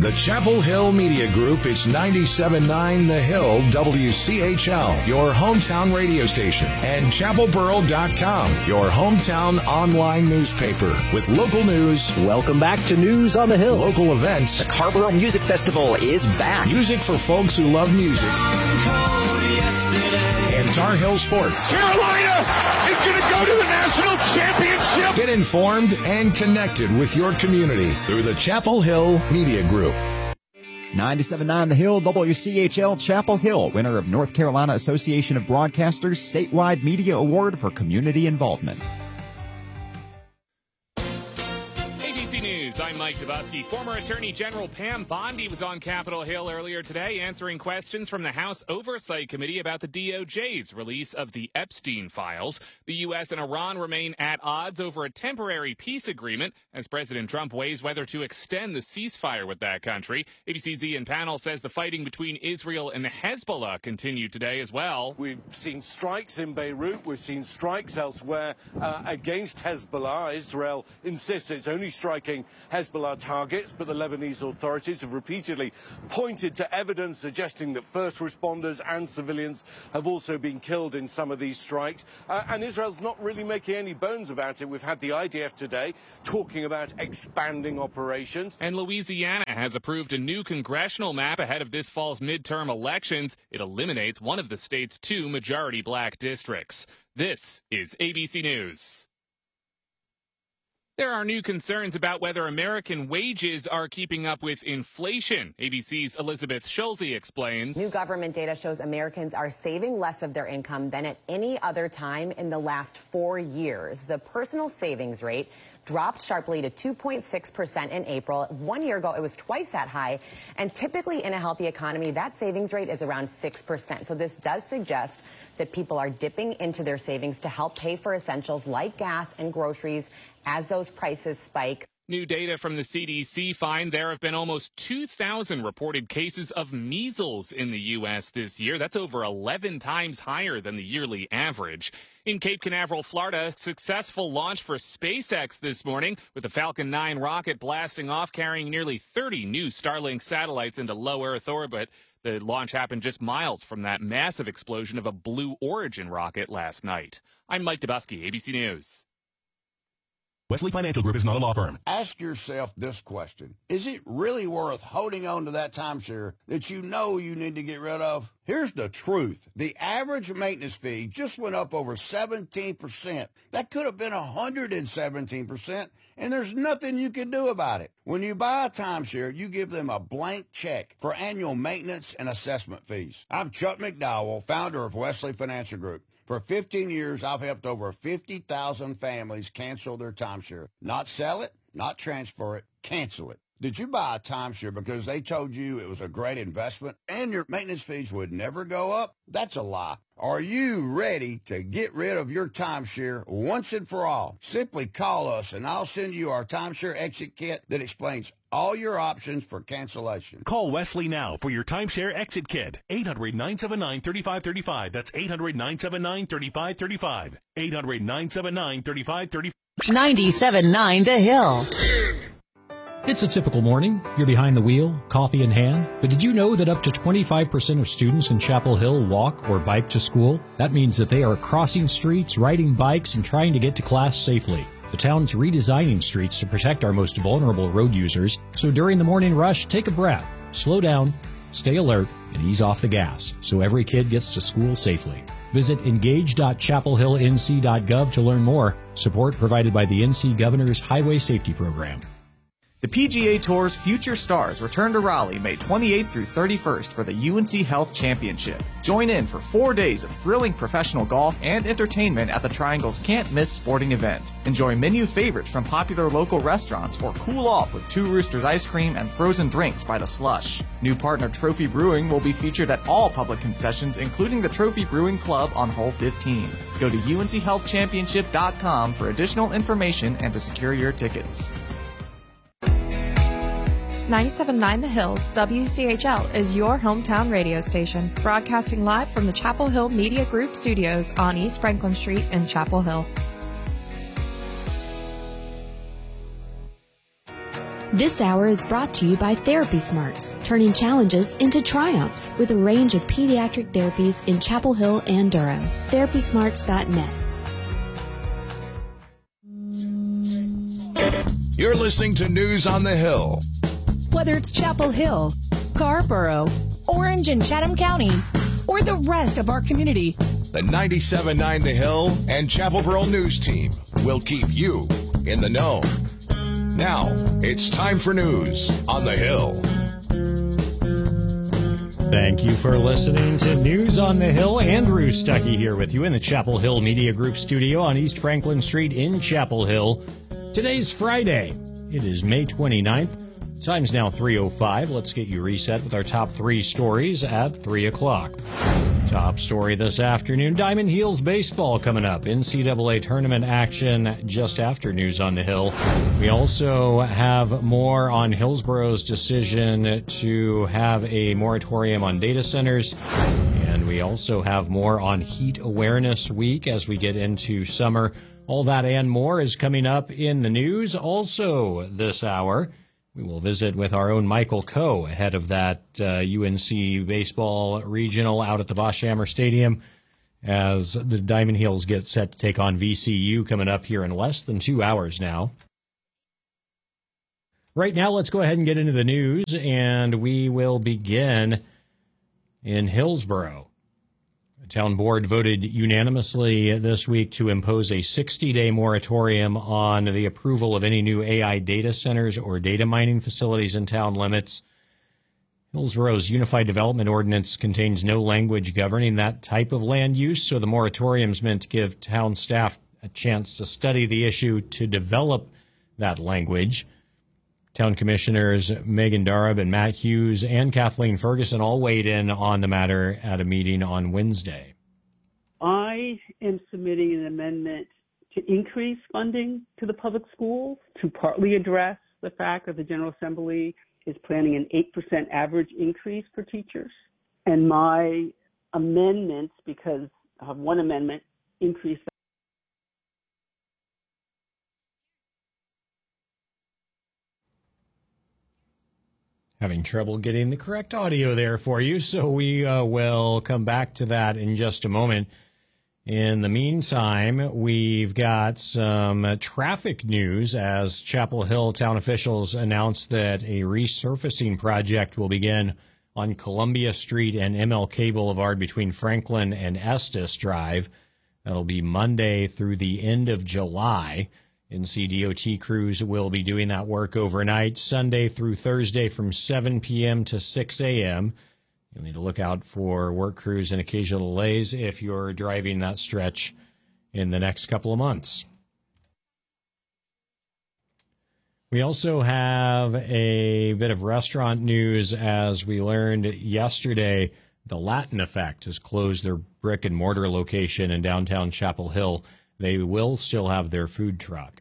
The Chapel Hill Media Group is 97.9 The Hill WCHL, your hometown radio station, and chapelboro.com, your hometown online newspaper with local news. Welcome back to News on the Hill. Local events. The Carrboro Music Festival is back. Music for folks who love music. And Tar Heel sports. Carolina is going to go to the national championship. Get informed and connected with your community through the Chapel Hill Media Group. 97.9 The Hill, WCHL Chapel Hill, winner of North Carolina Association of Broadcasters Statewide Media Award for Community Involvement. ABC News, I'm Mike Dubusky. Former Attorney General Pam Bondi was on Capitol Hill earlier today answering questions from the House Oversight Committee about the DOJ's release of the Epstein files. The U.S. and Iran remain at odds over a temporary peace agreement as President Trump weighs whether to extend the ceasefire with that country. ABC's Ian Pannell says the fighting between Israel and Hezbollah continued today as well. We've seen strikes in Beirut. We've seen strikes elsewhere against Hezbollah. Israel insists it's only striking Hezbollah targets, but the Lebanese authorities have repeatedly pointed to evidence suggesting that first responders and civilians have also been killed in some of these strikes. And Israel's not really making any bones about it. We've had the IDF today talking about expanding operations. And Louisiana has approved a new congressional map ahead of this fall's midterm elections. It eliminates one of the state's 2 majority black districts. This is ABC News. There are new concerns about whether American wages are keeping up with inflation. ABC's Elizabeth Schulze explains. New government data shows Americans are saving less of their income than at any other time in the last 4 years. The personal savings rate dropped sharply to 2.6% in April. 1 year ago, it was twice that high. And typically in a healthy economy, that savings rate is around 6%. So this does suggest that people are dipping into their savings to help pay for essentials like gas and groceries as those prices spike. New data from the CDC find there have been almost 2,000 reported cases of measles in the U.S. this year. That's over 11 times higher than the yearly average. In Cape Canaveral, Florida, successful launch for SpaceX this morning with the Falcon 9 rocket blasting off, carrying nearly 30 new Starlink satellites into low Earth orbit. The launch happened just miles from that massive explosion of a Blue Origin rocket last night. I'm Mike Dubusky, ABC News. Wesley Financial Group is not a law firm. Ask yourself this question. Is it really worth holding on to that timeshare that you know you need to get rid of? Here's the truth. The average maintenance fee just went up over 17%. That could have been 117%, and there's nothing you can do about it. When you buy a timeshare, you give them a blank check for annual maintenance and assessment fees. I'm Chuck McDowell, founder of Wesley Financial Group. For 15 years, I've helped over 50,000 families cancel their timeshare. Not sell it, not transfer it, cancel it. Did you buy a timeshare because they told you it was a great investment and your maintenance fees would never go up? That's a lie. Are you ready to get rid of your timeshare once and for all? Simply call us and I'll send you our timeshare exit kit that explains all your options for cancellation. Call Wesley now for your timeshare exit kit. 800-979-3535. That's 800-979-3535. 800-979-3535. 97.9 The Hill. It's a typical morning. You're behind the wheel, coffee in hand. But did you know that up to 25% of students in Chapel Hill walk or bike to school? That means that they are crossing streets, riding bikes, and trying to get to class safely. The town's redesigning streets to protect our most vulnerable road users. So during the morning rush, take a breath, slow down, stay alert, and ease off the gas so every kid gets to school safely. Visit engage.chapelhillnc.gov to learn more. Support provided by the NC Governor's Highway Safety Program. The PGA Tour's Future Stars return to Raleigh May 28th through 31st for the UNC Health Championship. Join in for 4 days of thrilling professional golf and entertainment at the Triangle's can't-miss sporting event. Enjoy menu favorites from popular local restaurants or cool off with Two Roosters ice cream and frozen drinks by the slush. New partner Trophy Brewing will be featured at all public concessions, including the Trophy Brewing Club on Hole 15. Go to UNCHealthChampionship.com for additional information and to secure your tickets. 97.9 The Hill, WCHL is your hometown radio station, broadcasting live from the Chapel Hill Media Group studios on East Franklin Street in Chapel Hill. This hour is brought to you by Therapy Smarts, turning challenges into triumphs with a range of pediatric therapies in Chapel Hill and Durham. TherapySmarts.net. You're listening to News on the Hill. Whether it's Chapel Hill, Scarborough, Orange and Chatham County, or the rest of our community, the 97.9 The Hill and Chapel Borough News Team will keep you in the know. Now, it's time for News on the Hill. Thank you for listening to News on the Hill. Andrew Stuckey here with you in the Chapel Hill Media Group studio on East Franklin Street in Chapel Hill. Today's Friday. It is May 29th. Time's now 3:05. Let's get you reset with our top three stories at 3 o'clock. Top story this afternoon, Diamond Heels baseball coming up. NCAA tournament action just after News on the Hill. We also have more on Hillsborough's decision to have a moratorium on data centers. And we also have more on Heat Awareness Week as we get into summer. All that and more is coming up in the news. Also this hour, we will visit with our own Michael Coe ahead of that UNC baseball regional out at the Bosch-Hammer Stadium as the Diamond Heels get set to take on VCU coming up here in less than 2 hours now. Right now, let's go ahead and get into the news, and we will begin in Hillsborough. The town board voted unanimously this week to impose a 60-day moratorium on the approval of any new AI data centers or data mining facilities in town limits. Hillsborough's Unified Development Ordinance contains no language governing that type of land use, so the moratorium is meant to give town staff a chance to study the issue to develop that language. Town Commissioners Megan Darab and Matt Hughes and Kathleen Ferguson all weighed in on the matter at a meeting on Wednesday. I am submitting an amendment to increase funding to the public schools to partly address the fact that the General Assembly is planning an 8% average increase for teachers. And my amendments, because I have one amendment, increase Having trouble getting the correct audio there for you, so we will come back to that in just a moment. In the meantime, we've got some traffic news as Chapel Hill town officials announced that a resurfacing project will begin on Columbia Street and MLK Boulevard between Franklin and Estes Drive. That'll be Monday through the end of July. NCDOT crews will be doing that work overnight, Sunday through Thursday from 7 p.m. to 6 a.m. You'll need to look out for work crews and occasional delays if you're driving that stretch in the next couple of months. We also have a bit of restaurant news as we learned yesterday. The Latin Effect has closed their brick and mortar location in downtown Chapel Hill. They will still have their food truck.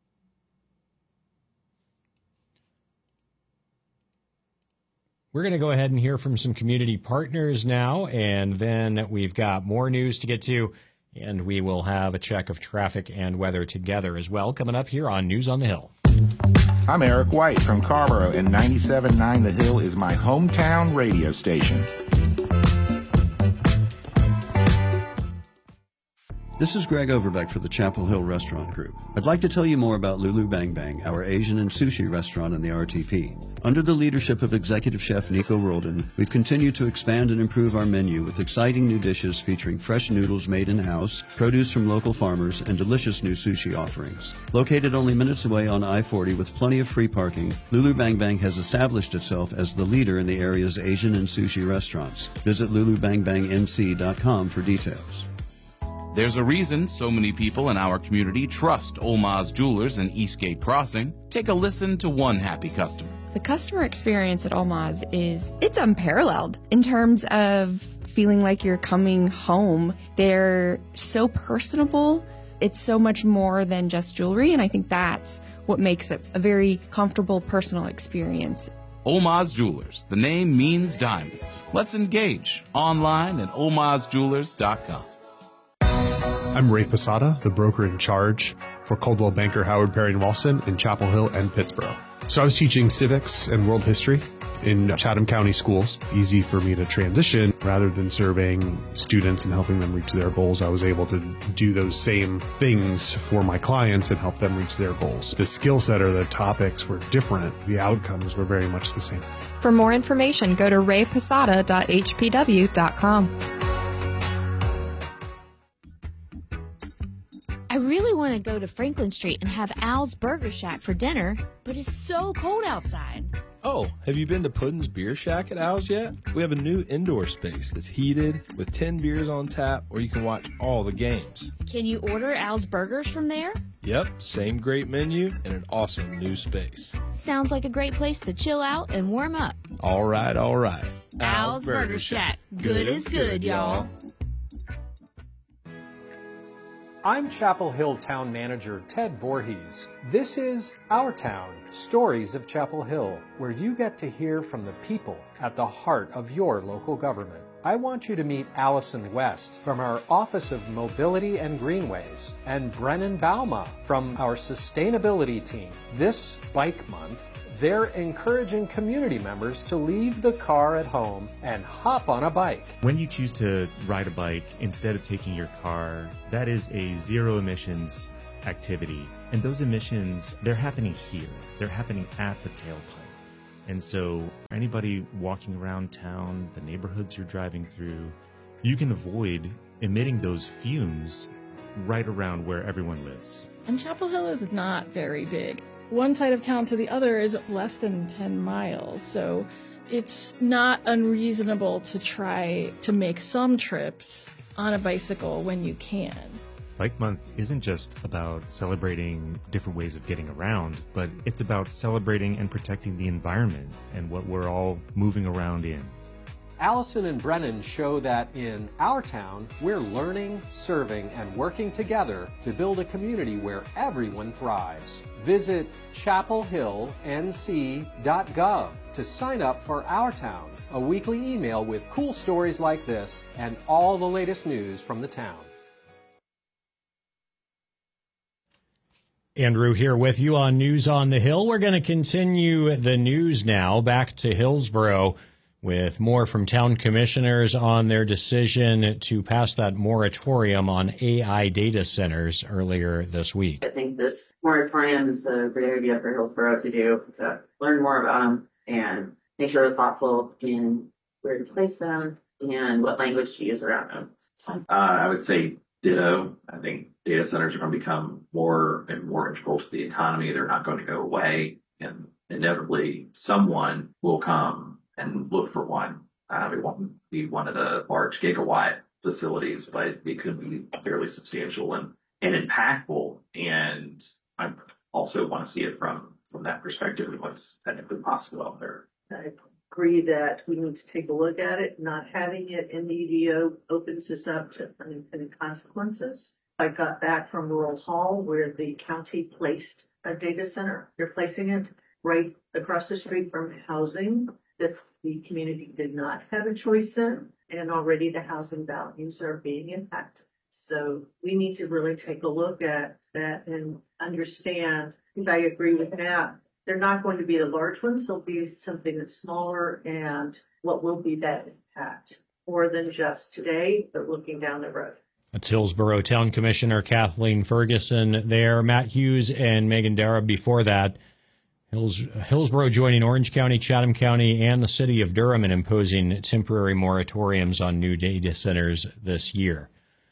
We're going to go ahead and hear from some community partners now, and then we've got more news to get to, and we will have a check of traffic and weather together as well coming up here on News on the Hill. I'm Eric White from Scarborough, and 97.9 The Hill is my hometown radio station. This is Greg Overbeck for the Chapel Hill Restaurant Group. I'd like to tell you more about Lulu Bang Bang, our Asian and sushi restaurant in the RTP. Under the leadership of Executive Chef Nico Roldan, we've continued to expand and improve our menu with exciting new dishes featuring fresh noodles made in-house, produce from local farmers, and delicious new sushi offerings. Located only minutes away on I-40 with plenty of free parking, Lulu Bang Bang has established itself as the leader in the area's Asian and sushi restaurants. Visit lulubangbangnc.com for details. There's a reason so many people in our community trust Olmaz Jewelers in Eastgate Crossing. Take a listen to one happy customer. The customer experience at Olmaz it's unparalleled in terms of feeling like you're coming home. They're so personable. It's so much more than just jewelry, and I think that's what makes it a very comfortable, personal experience. Olmaz Jewelers. The name means diamonds. Let's engage online at olmazjewelers.com. I'm Ray Posada, the broker in charge for Coldwell Banker Howard Perry & Walston in Chapel Hill and Pittsburgh. So I was teaching civics and world history in Chatham County schools. Easy for me to transition. Rather than serving students and helping them reach their goals, I was able to do those same things for my clients and help them reach their goals. The skill set or the topics were different. The outcomes were very much the same. For more information, go to rayposada.hpw.com. I really want to go to Franklin Street and have Al's Burger Shack for dinner, but it's so cold outside. Oh, have you been to Puddin's Beer Shack at Al's yet? We have a new indoor space that's heated with 10 beers on tap where you can watch all the games. Can you order Al's Burgers from there? Yep, same great menu and an awesome new space. Sounds like a great place to chill out and warm up. All right, all right. Al's Burger Shack. Good is good, y'all. I'm Chapel Hill Town Manager Ted Voorhees. This is Our Town, Stories of Chapel Hill, where you get to hear from the people at the heart of your local government. I want you to meet Allison West from our Office of Mobility and Greenways and Brennan Bauma from our Sustainability team. This Bike Month, they're encouraging community members to leave the car at home and hop on a bike. When you choose to ride a bike instead of taking your car, that is a zero emissions activity. And those emissions, they're happening here. They're happening at the tailpipe. And so anybody walking around town, the neighborhoods you're driving through, you can avoid emitting those fumes right around where everyone lives. And Chapel Hill is not very big. One side of town to the other is less than 10 miles, so it's not unreasonable to try to make some trips on a bicycle when you can. Bike Month isn't just about celebrating different ways of getting around, but it's about celebrating and protecting the environment and what we're all moving around in. Allison and Brennan show that in our town, we're learning, serving, and working together to build a community where everyone thrives. Visit chapelhillnc.gov to sign up for Our Town, a weekly email with cool stories like this and all the latest news from the town. Andrew here with you on News on the Hill. We're going to continue the news now back to Hillsborough with more from town commissioners on their decision to pass that moratorium on AI data centers earlier this week. I think this moratorium is a great idea for Hillsborough to do, to learn more about them and make sure they're thoughtful in where to place them and what language to use around them. I would say ditto. I think data centers are going to become more and more integral to the economy. They're not going to go away, and inevitably someone will come and look for one. It won't be one of the large gigawatt facilities, but it could be fairly substantial and impactful. And I also want to see it from that perspective of what's technically possible out there. I agree that we need to take a look at it. Not having it in the EDO opens us up to unintended consequences. I got back from Rural Hall where the county placed a data center. They're placing it right across the street from housing that the community did not have a choice in, and already the housing values are being impacted. So we need to really take a look at that and understand, because I agree with Matt, they're not going to be the large ones. They'll be something that's smaller, and what will be that impact more than just today, but looking down the road. That's Hillsborough Town Commissioner Kathleen Ferguson there. Matt Hughes and Megan Dara before that. Hillsborough joining Orange County, Chatham County, and the city of Durham in imposing temporary moratoriums on new data centers this year.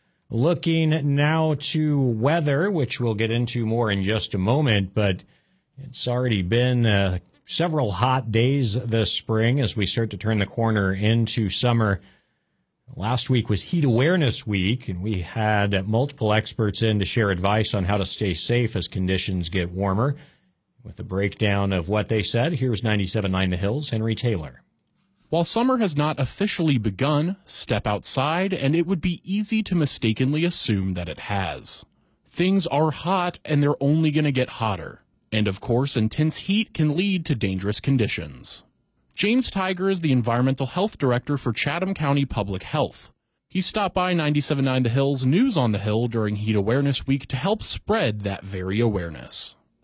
Looking now to weather, which we'll get into more in just a moment, but it's already been several hot days this spring as we start to turn the corner into summer. Last week was Heat Awareness Week, and we had multiple experts in to share advice on how to stay safe as conditions get warmer. With a breakdown of what they said, here's 97.9 The Hills' Henry Taylor. While summer has not officially begun, step outside and it would be easy to mistakenly assume that it has. Things are hot and they're only going to get hotter. And of course, intense heat can lead to dangerous conditions. James Tiger is the Environmental Health Director for Chatham County Public Health. He stopped by 97.9 The Hills' News on the Hill during Heat Awareness Week to help spread that very awareness.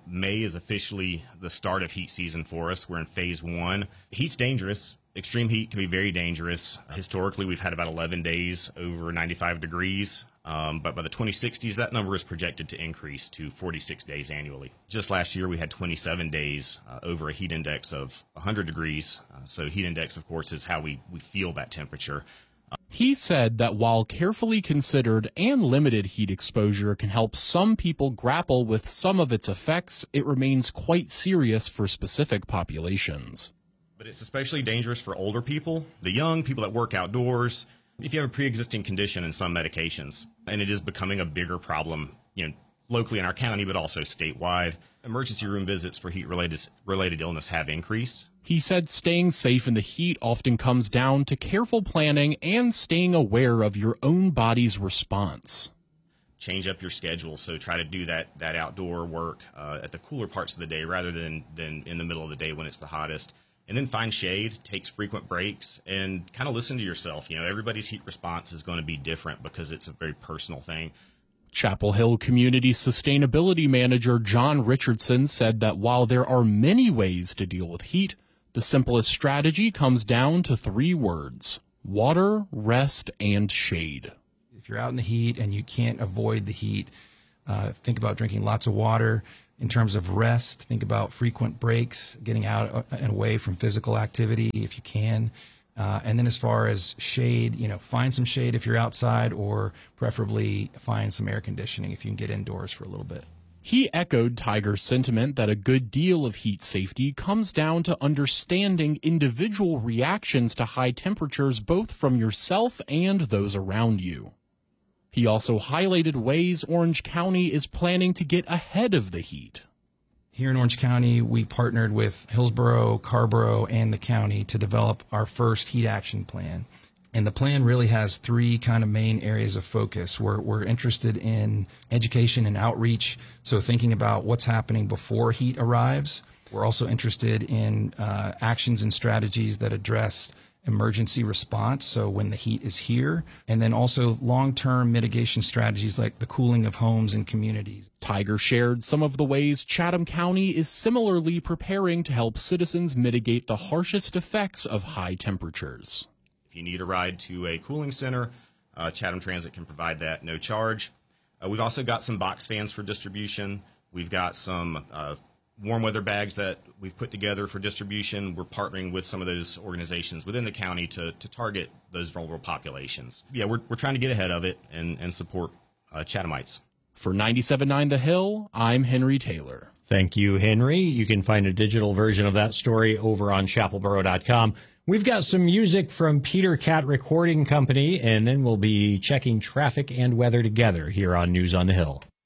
May is officially the start of heat season for us. We're in phase 1. Heat's dangerous. Extreme heat can be very dangerous. Historically, we've had about 11 days over 95 degrees. But by the 2060s, that number is projected to increase to 46 days annually. Just last year, we had 27 days over a heat index of 100 degrees. So heat index, of course, is how we feel that temperature. He said that while carefully considered and limited heat exposure can help some people grapple with some of its effects, it remains quite serious for specific populations. But it's especially dangerous for older people, the young, people that work outdoors, if you have a pre-existing condition and some medications. And it is becoming a bigger problem, locally in our county, but also statewide. Emergency room visits for heat-related illness have increased. He said staying safe in the heat often comes down to careful planning and staying aware of your own body's response. Change up your schedule, so try to do that outdoor work at the cooler parts of the day rather than in the middle of the day when it's the hottest. And then find shade, takes frequent breaks, and kind of listen to yourself. Everybody's heat response is going to be different because it's a very personal thing. Chapel Hill Community Sustainability Manager John Richardson said that while there are many ways to deal with heat, the simplest strategy comes down to 3 words: water, rest, and shade. If you're out in the heat and you can't avoid the heat, think about drinking lots of water. In terms of rest, think about frequent breaks, getting out and away from physical activity if you can. And then as far as shade, find some shade if you're outside, or preferably find some air conditioning if you can get indoors for a little bit. He echoed Tiger's sentiment that a good deal of heat safety comes down to understanding individual reactions to high temperatures, both from yourself and those around you. He also highlighted ways Orange County is planning to get ahead of the heat. Here in Orange County, we partnered with Hillsborough, Carrboro, and the county to develop our first heat action plan. And the plan really has 3 kind of main areas of focus. We're interested in education and outreach, so thinking about what's happening before heat arrives. We're also interested in actions and strategies that address emergency response, so when the heat is here, and then also long-term mitigation strategies like the cooling of homes and communities. Tiger shared some of the ways Chatham County is similarly preparing to help citizens mitigate the harshest effects of high temperatures. If you need a ride to a cooling center, Chatham Transit can provide that no charge. We've also got some box fans for distribution. We've got some warm weather bags that we've put together for distribution. We're partnering with some of those organizations within the county to target those vulnerable populations. Yeah, we're trying to get ahead of it and support Chathamites. For 97.9 The Hill, I'm Henry Taylor. Thank you, Henry. You can find a digital version of that story over on chapelboro.com. We've got some music from Peter Cat Recording Company, and then we'll be checking traffic and weather together here on News on the Hill.